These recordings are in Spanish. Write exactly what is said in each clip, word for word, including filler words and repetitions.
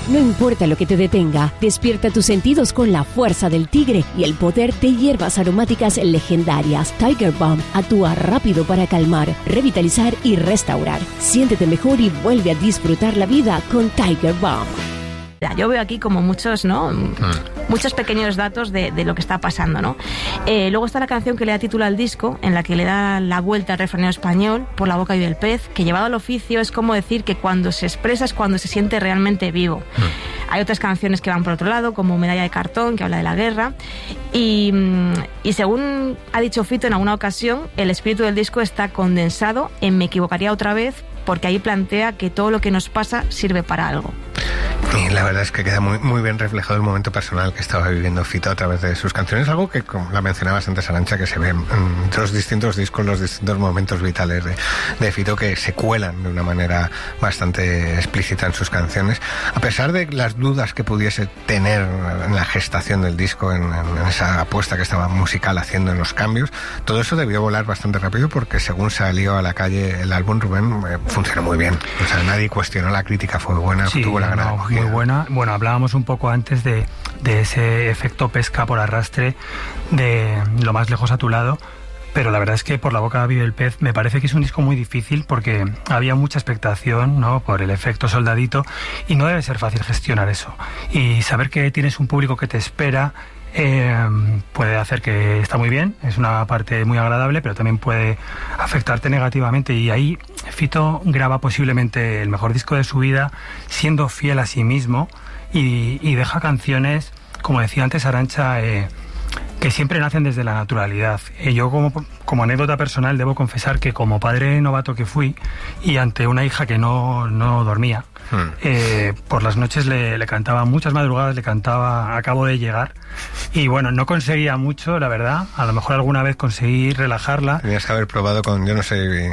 No importa lo que te detenga, despierta tus sentidos con la fuerza del tigre y el poder de hierbas aromáticas legendarias. Tiger Balm actúa rápido para calmar, revitalizar y restaurar. Siéntete mejor y vuelve a disfrutar la vida con Tiger Balm. Yo veo aquí como muchos, ¿no? Mm. Muchos pequeños datos de, de lo que está pasando, ¿no? Eh, luego está la canción que le da título al disco, en la que le da la vuelta al refranero español, por la boca vive el pez, que llevado al oficio es como decir que cuando se expresa es cuando se siente realmente vivo. Mm. Hay otras canciones que van por otro lado, como Medalla de cartón, que habla de la guerra. Y, y según ha dicho Fito en alguna ocasión, el espíritu del disco está condensado en Me equivocaría otra vez, porque ahí plantea que todo lo que nos pasa sirve para algo. Y la verdad es que queda muy, muy bien reflejado el momento personal que estaba viviendo Fito a través de sus canciones, algo que, como la mencionabas antes, Arantxa, que se ve en los distintos discos, los distintos momentos vitales de, de Fito, que se cuelan de una manera bastante explícita en sus canciones, a pesar de las dudas que pudiese tener en la gestación del disco, en, en esa apuesta que estaba musical haciendo en los cambios. Todo eso debió volar bastante rápido, porque según salió a la calle el álbum, Rubén, eh, funcionó muy bien. O sea, nadie cuestionó la crítica, fue buena, sí, tuvo la gran no, acogida. Muy buena. Bueno, hablábamos un poco antes de, de ese efecto pesca por arrastre, de Lo más lejos a tu lado, pero la verdad es que Por la boca vive el pez me parece que es un disco muy difícil, porque había mucha expectación, ¿no?, por el efecto soldadito, y no debe ser fácil gestionar eso. Y saber que tienes un público que te espera Eh, puede hacer que está muy bien, es una parte muy agradable, pero también puede afectarte negativamente, y ahí Fito graba posiblemente el mejor disco de su vida, siendo fiel a sí mismo, y, y deja canciones, como decía antes Arantxa, eh, que siempre nacen desde la naturalidad. Eh, yo como, como anécdota personal debo confesar que como padre novato que fui, y ante una hija que no, no dormía, Hmm. Eh, por las noches le, le cantaba, muchas madrugadas le cantaba Acabo de llegar, y bueno, no conseguía mucho, la verdad. A lo mejor alguna vez conseguí relajarla. Tenías que haber probado con, yo no sé,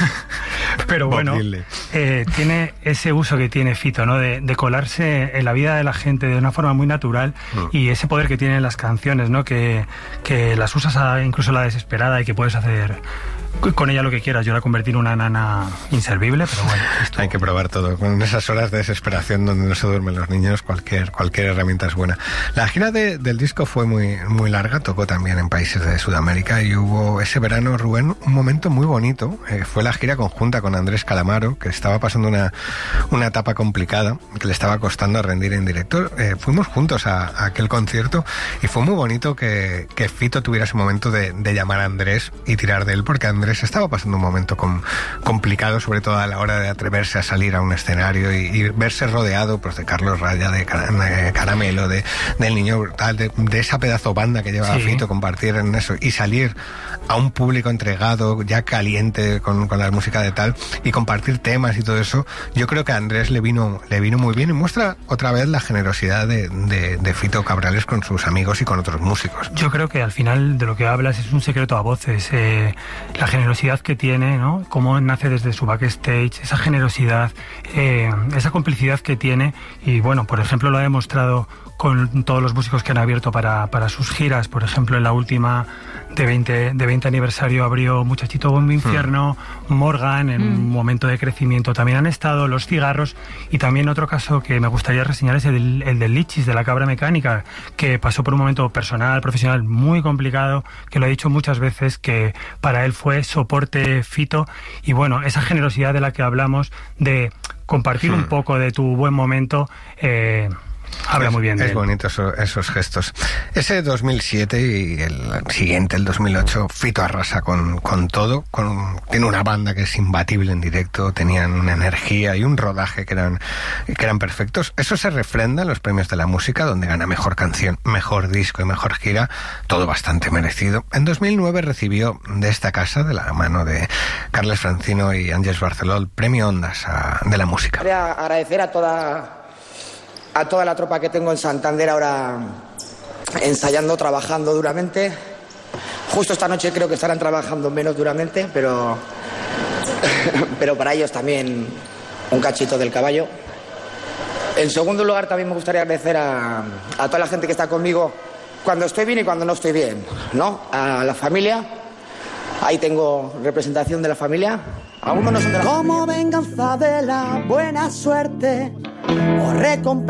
pero bueno, eh, tiene ese uso que tiene Fito, ¿no?, de, de colarse en la vida de la gente de una forma muy natural, hmm. y ese poder que tienen las canciones, ¿no?, que, que las usas a, incluso a la desesperada, y que puedes hacer con ella lo que quieras. Yo la convertí en una nana inservible, pero bueno, esto... Hay que probar todo. Con esas horas de desesperación donde no se duermen los niños, cualquier cualquier herramienta es buena. La gira de, del disco fue muy muy larga, tocó también en países de Sudamérica, y hubo ese verano, Rubén, un momento muy bonito. Eh, fue la gira conjunta con Andrés Calamaro, que estaba pasando una, una etapa complicada, que le estaba costando rendir en directo. Eh, fuimos juntos a, a aquel concierto, y fue muy bonito que, que Fito tuviera ese momento de, de llamar a Andrés y tirar de él, porque Andrés estaba pasando un momento com, complicado, sobre todo a la hora de atreverse a salir a un escenario y, y verse rodeado, pues, de Carlos Raya, de, de Caramelo, de, del Niño Brutal, de, de esa pedazo banda que llevaba sí. Fito, compartir en eso y salir a un público entregado, ya caliente con, con la música de tal, y compartir temas y todo eso. Yo creo que a Andrés le vino, le vino muy bien, y muestra otra vez la generosidad de, de, de Fito Cabrales con sus amigos y con otros músicos. Yo creo que al final de lo que hablas es un secreto a voces, eh, la generosidad que tiene, ¿no?, cómo nace desde su backstage, esa generosidad, eh, esa complicidad que tiene, y bueno, por ejemplo, lo ha demostrado con todos los músicos que han abierto para, para sus giras. Por ejemplo, en la última de veinte, de veinte aniversario abrió Muchachito Bombo Infierno, mm. Morgan, en mm. un momento de crecimiento también han estado, Los Cigarros, y también otro caso que me gustaría reseñar es el, el del Lichis, de La Cabra Mecánica, que pasó por un momento personal, profesional muy complicado, que lo he dicho muchas veces, que para él fue soporte Fito, y bueno, esa generosidad de la que hablamos, de compartir mm. un poco de tu buen momento, eh, habla muy bien de Es él. bonito eso, esos gestos. Ese dos mil siete y el siguiente, el dos mil ocho, Fito arrasa con, con todo. Con, tiene una banda que es imbatible en directo, tenían una energía y un rodaje que eran, que eran perfectos. Eso se refrenda en los premios de la música, donde gana mejor canción, mejor disco y mejor gira, todo bastante merecido. En dos mil nueve recibió de esta casa, de la mano de Carles Francino y Ángeles Barceló, el premio Ondas a, de la música. Quería agradecer a toda... a toda la tropa que tengo en Santander ahora ensayando, trabajando duramente. Justo esta noche creo que estarán trabajando menos duramente, pero, pero para ellos también un cachito del caballo. En segundo lugar, también me gustaría agradecer a, a toda la gente que está conmigo cuando estoy bien y cuando no estoy bien, ¿no? A la familia, ahí tengo representación de la familia. Algunos no son de la familia. Como venganza de la buena suerte o recompensa